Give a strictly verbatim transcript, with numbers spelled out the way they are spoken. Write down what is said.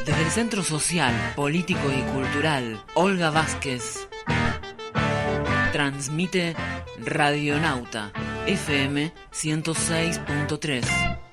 Desde el Centro Social, Político y Cultural Olga Vázquez transmite Radionauta F M ciento seis punto tres.